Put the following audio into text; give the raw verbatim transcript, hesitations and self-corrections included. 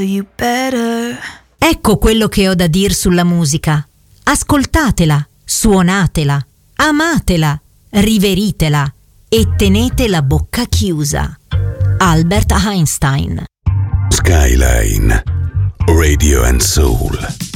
You better. Ecco quello che ho da dir sulla musica. Ascoltatela, suonatela, amatela, riveritela e tenete la bocca chiusa. Albert Einstein. Skyline Radio and Soul.